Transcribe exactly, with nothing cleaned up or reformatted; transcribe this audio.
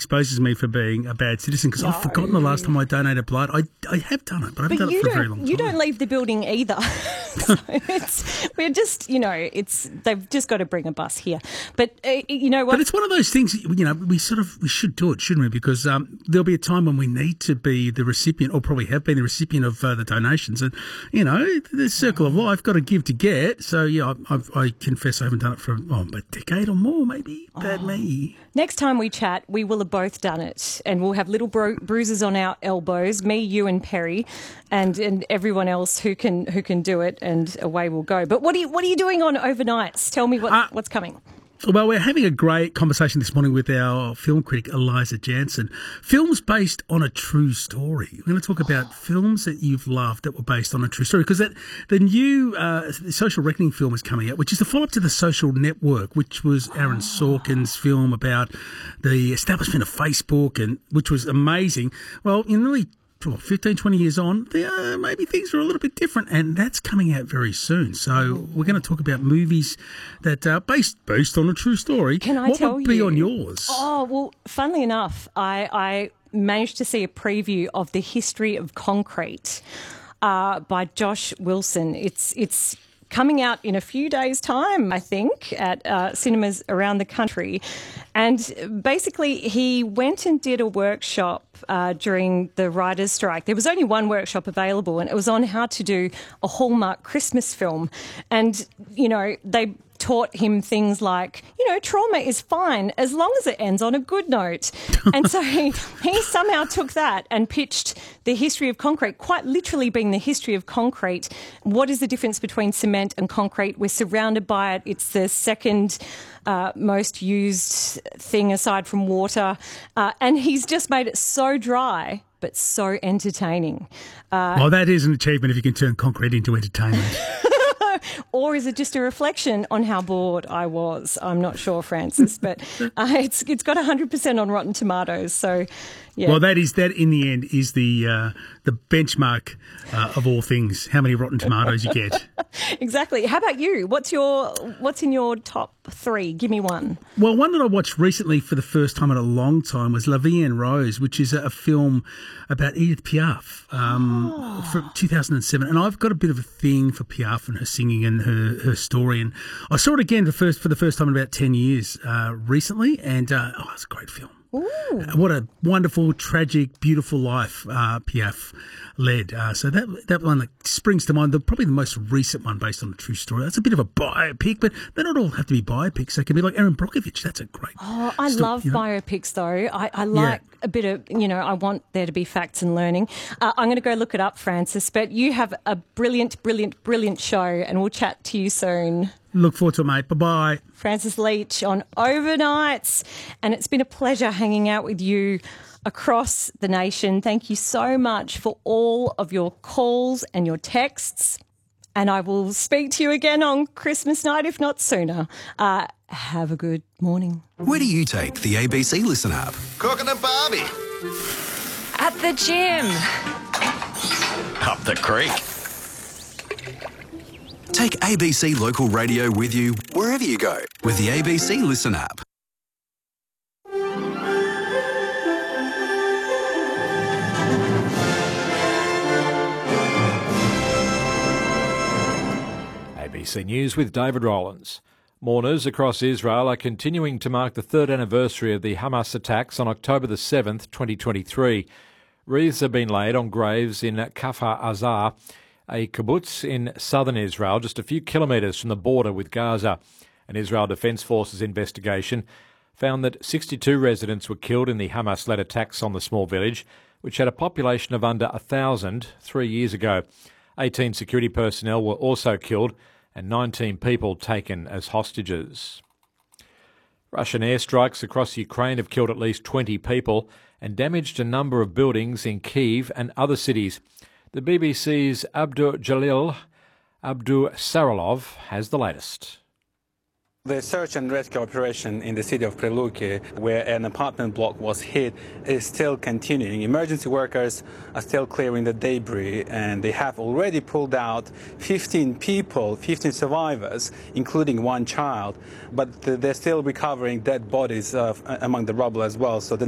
exposes me for being a bad citizen because No. I've forgotten the last time I donated blood. I, I have done it, but I haven't But done you it for a very don't, long time. you don't leave the building either. So it's, we're just, you know, it's they've just got to bring a bus here. But uh, you know what? But it's one of those things, you know, we sort of, we should do it, shouldn't we? Because um, there'll be a time when we need to be the recipient, or probably have been the recipient of uh, the donations. And, you know, the circle of life, got to give to get. So, yeah, I, I, I confess I haven't done it for oh, a decade or more, maybe. Bad Oh. me. Next time we chat, we will have both done it, and we'll have little bru- bruises on our elbows. Me, you, and Perry, and and everyone else who can who can do it, and away we'll go. But what are you what are you doing on overnights? Tell me what Uh, what's coming. Well, we're having a great conversation this morning with our film critic, Eliza Jansen. Films based on a true story. We're going to talk about films that you've loved that were based on a true story, because that the new uh, Social Reckoning film is coming out, which is the follow-up to The Social Network, which was Aaron Sorkin's film about the establishment of Facebook, and which was amazing. Well, in really fifteen, twenty years on, uh, maybe things are a little bit different, and that's coming out very soon. So we're going to talk about movies that are based based on a true story. Can I what tell would be you? on yours? Oh, well, funnily enough, I, I managed to see a preview of The History of Concrete uh, by Josh Wilson. It's it's coming out in a few days' time, I think, at uh, cinemas around the country. And basically, he went and did a workshop uh, during the writers' strike. There was only one workshop available, and it was on how to do a Hallmark Christmas film. And, you know, they taught him things like, you know, trauma is fine as long as it ends on a good note. And so he, he somehow took that and pitched The History of Concrete, quite literally being the history of concrete. What is the difference between cement and concrete? We're surrounded by it. It's the second uh, most used thing aside from water. Uh, and he's just made it so dry but so entertaining. Uh, well, that is an achievement if you can turn concrete into entertainment. Or is it just a reflection on how bored I was? I'm not sure, Francis, but uh, it's it's got one hundred percent on Rotten Tomatoes. So, yeah. Well, that is that in the end is the uh, the benchmark uh, of all things. How many Rotten Tomatoes you get? Exactly. How about you? What's your what's in your top three? Give me one. Well, one that I watched recently for the first time in a long time was La Vie en Rose, which is a, a film about Edith Piaf um, oh. from two thousand seven. And I've got a bit of a thing for Piaf and her singing and her, her story. And I saw it again the first, for the first time in about ten years uh, recently. And uh, oh, it's a great film. Ooh. What a wonderful, tragic, beautiful life uh, Piaf led. Uh, so that that one that springs to mind, the, probably the most recent one based on a true story. That's a bit of a biopic, but they don't all have to be biopics. They can be like Erin Brockovich. That's a great Oh, I story, love you know? biopics, though. I, I like yeah. a bit of, you know, I want there to be facts and learning. Uh, I'm going to go look it up, Francis, but you have a brilliant, brilliant, brilliant show, and we'll chat to you soon. Look forward to it, mate. Bye-bye. Francis Leach on Overnights. And it's been a pleasure hanging out with you across the nation. Thank you so much for all of your calls and your texts. And I will speak to you again on Christmas night, if not sooner. Uh, have a good morning. Where do you take the A B C Listen app? Cooking a barbie. At the gym. Up the creek. Take A B C Local Radio with you wherever you go with the A B C Listen app. A B C News with David Rowlands. Mourners across Israel are continuing to mark the third anniversary of the Hamas attacks on October the seventh, twenty twenty-three. Wreaths have been laid on graves in Kfar Aza, a kibbutz in southern Israel, just a few kilometres from the border with Gaza. An Israel Defence Forces investigation found that sixty-two residents were killed in the Hamas-led attacks on the small village, which had a population of under one thousand three years ago. eighteen security personnel were also killed and nineteen people taken as hostages. Russian airstrikes across Ukraine have killed at least twenty people and damaged a number of buildings in Kyiv and other cities. The B B C's Abdur Jalil Abdur Saralov has the latest. The search and rescue operation in the city of Priluki, where an apartment block was hit, is still continuing. Emergency workers are still clearing the debris, and they have already pulled out fifteen people, fifteen survivors, including one child. But they're still recovering dead bodies uh, among the rubble as well. So the